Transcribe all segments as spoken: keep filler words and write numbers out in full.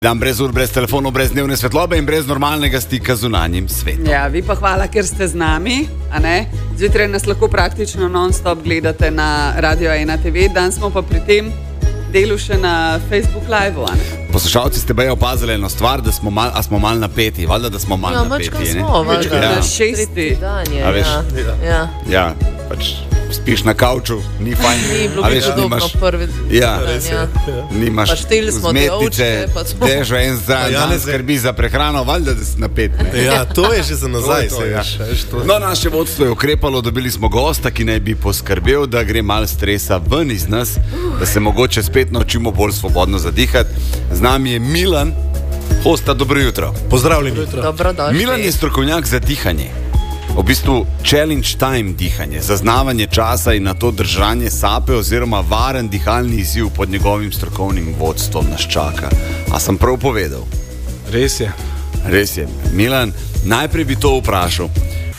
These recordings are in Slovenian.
Dan brez ur, brez telefonov, brez dnevne svetlobe in brez normalnega stika z zunanjim svetom. Ja, vi pa hvala, ker ste z nami. Zjutraj nas lahko praktično non-stop gledate na Radio ena te ve, dan smo pa pri tem delu še na Facebook live-u. Poslušalci ste baje opazili eno stvar, da smo mal, a smo mal napeti, valjda, da smo mal ja, napeti. Ja, smo, valjda. Ja. Na šesti. Dan je, a veš, ja. Ja. Ja, pač spiš na kauču, ni fajn. Ni bilo a veš, podobno nimaš, prvi ja, dan. Ja. Nimaš pa šteli smo vzmetnice, težo en za dan skrbi za prehrano, valjda, da si napet. Ne? Ja, to je že za nazaj. To je to, se, ja. veš, to. No, naše vodstvo je ukrepalo, dobili smo gosta, ki naj bi poskrbel, da gre malo stresa ven iz nas, da se mogoče spet naučimo bolj svobodno zadihati. Z nami je Milan, hosta, dobro jutro. Pozdravljeni. Dobrodošli. Milan je strokovnjak za dihanje. V bistvu challenge time dihanje, zaznavanje časa in na to držanje sape oziroma varen dihalni izziv pod njegovim strokovnim vodstvom nas čaka. A sem prav povedal? Res je. Res je. Milan, najprej bi to vprašal.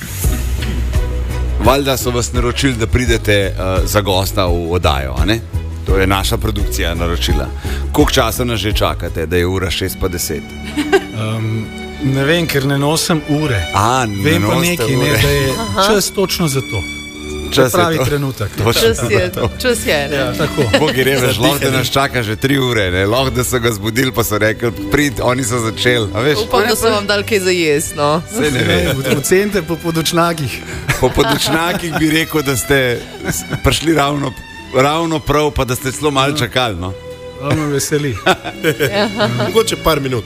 Valjda so vas naročili, da pridete uh, za gosta v oddajo, a ne? To je naša produkcija naročila. Koliko časa nas že čakate, da je ura šest pa deset? Um, ne vem, ker ne nosim ure. A, ne vem pa nosite nekaj, ne, ure. da je čas točno za to. Čas je pravi to. trenutek. Čas je, čas je, ne. Ja, tako. Bogi reveš, lahko da nas čaka že tri ure, ne? Lahko da so ga zbudili, pa so rekli, prid, oni so začeli. A veš? Upam, da so vam dali kaj za jest, no. Saj ne vem. Ocenite po podočnjakih. Po podočnjakih bi rekel, da ste prišli ravno, ravno prav, pa da ste celo malo čakali. No? To me veseli. Mogoče par minut.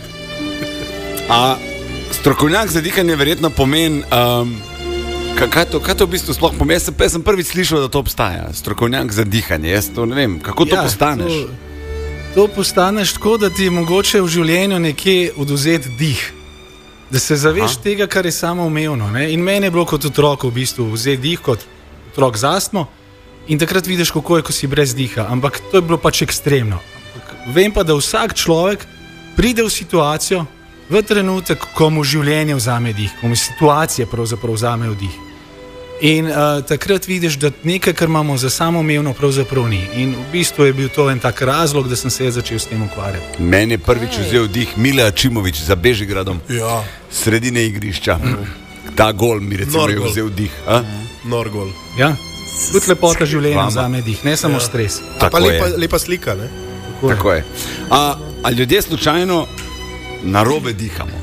A strokovnjak za dihanje verjetno pomeni, um, kaj, to, kaj to v bistvu sploh pomeni? Jaz sem, jaz sem prvič slišal, da to obstaja, strokovnjak za dihanje. Jaz to ne vem, kako to ja, postaneš? To, to postaneš tako, da ti je mogoče v življenju nekje oduzeti dih. Da se zaveš Aha. tega, kar je samoumevno. Ne? In meni je bilo kot otroku v bistvu vzeti dih, kot otrok z astmo. In takrat vidiš, kako je, ko si brez diha. Ampak to je bilo pač ekstremno. Vem pa, da vsak človek pride v situacijo, v trenutek, ko mu življenje vzame dih, ko mu situacije pravzaprav vzamejo dih. In uh, takrat vidiš, da nekaj, kar imamo za samoumevno, pravzaprav ni. In v bistvu je bil to en tak razlog, da sem se začel s tem ukvarjati. Meni je prvič vzel dih Mile Ačimović za Bežigradom, Ja. sredine igrišča. Ta gol mi recimo je Norgol. vzel dih. A? Norgol. Ja? Tudi lepota življenja Vama. vzame dih, ne samo Ja. stres. Pa Tako lepa, je. lepa slika, ne? Tako je. Tako je. A, a ljudje slučajno narobe dihamo?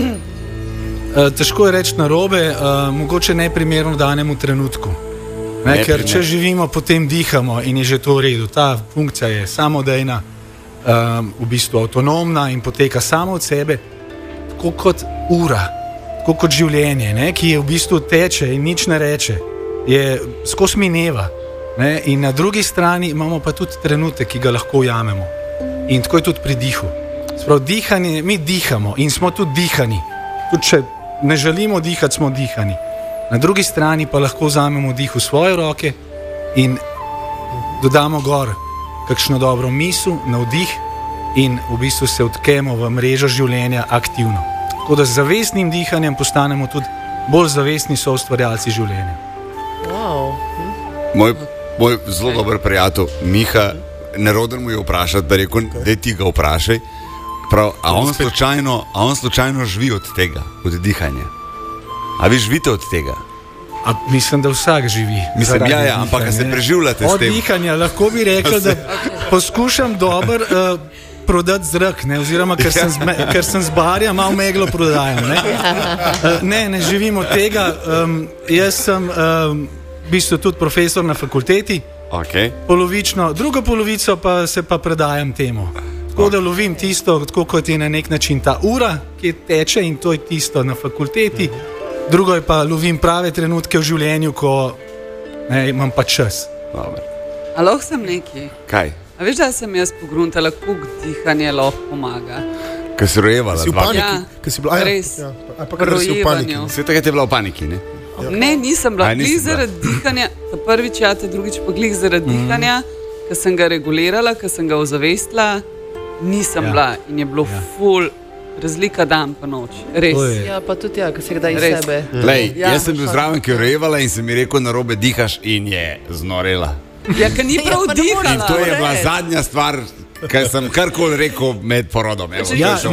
Uh, težko je reči narobe, uh, mogoče neprimerno v danemu trenutku. Ne, ker če živimo, potem dihamo in je že to v redu. Ta funkcija je samodejna, um, v bistvu avtonomna in poteka samo od sebe, tako kot ura, tako kot življenje, ne, ki je v bistvu teče in nič ne reče, je skozi mineva. Ne, in na drugi strani imamo pa tudi trenutek, ki ga lahko ujamemo. In tako je tudi pri dihu. Sprav, dihanje, mi dihamo in smo tudi dihani. Tudi če ne želimo dihati, smo dihani. Na drugi strani pa lahko vzamemo dih v svoje roke in dodamo gor kakšno dobro misel, navdih in v bistvu se odkemo v mrežo življenja aktivno. Tako da z zavestnim dihanjem postanemo tudi bolj zavestni soustvarjalci življenja. Wow. Moj, moj zelo dober prijatelj Miha, neroden mu je vprašati, da rekel, da ti ga vprašaj. Prav, a, on slučajno, a on slučajno živi od tega, od dihanja? A vi živite od tega? A mislim, da vsak živi. Mislim, zaradi ja, ja, ampak a dihanja. se preživljate s Od tem? dihanja lahko bi rekel, da poskušam dober uh, prodati zrak, ne? Oziroma ker sem, zme, ker sem z barja, malo meglo prodajam. Ne, uh, ne, ne živim od tega. Um, jaz sem um, v bistvu tudi profesor na fakulteti, Okay. polovično, drugo polovico pa se pa predajam temu. Tako da lovim tisto, tako kot je na nek način ta ura, ki teče in to je tisto na fakulteti. Drugo je pa lovim prave trenutke v življenju, ko ne, imam pa čas. Dobar. A lahko sem neki? Kaj? A veš, da sem jaz pogruntala, koliko dihanje lahko pomaga? Kaj si rojevala? Si v dva- paniki? Ja, Kaj si bila, a ja, res. Ja. A pa kar si v paniki. Rojevanju. Saj takrat je bila v paniki, ne? Ja. Ne, nisem bila. Aj, nisi Glih bila. zaradi dihanja, ta prvič, ja, ta drugič pa glih zaradi mm. dihanja, ker sem ga regulirala, ker sem ga ozavestila, nisem Ja. ja. bila in je bilo ja. ful razlika dan pa noč. Res. To je- Ja, pa tudi ja, ko se kdaj iz Res. sebe. Lej, Ja, jaz sem bil zraven, ki je rojevala in sem mi rekel, narobe dihaš in je znorela. Ja, ker ni Ja, prav pa ne more dihala. In to je bila res. zadnja stvar, ker sem karkoli rekel med porodom. Evo, Ja, to je